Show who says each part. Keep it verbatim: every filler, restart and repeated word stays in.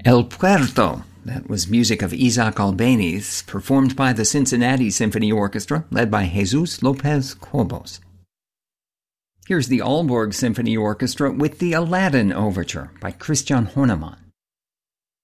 Speaker 1: El Puerto. That was music of Isaac Albéniz, performed by the Cincinnati Symphony Orchestra, led by Jesus Lopez Cobos. Here's the Aalborg Symphony Orchestra with the Aladdin Overture by Christian Hornemann.